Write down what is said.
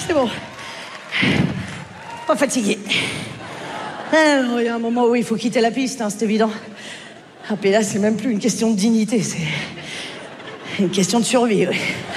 c'est bon. Pas fatigué. Il y a un moment où il faut quitter la piste, hein, c'est évident. Ah, puis là, c'est même plus une question de dignité, c'est une question de survie, oui.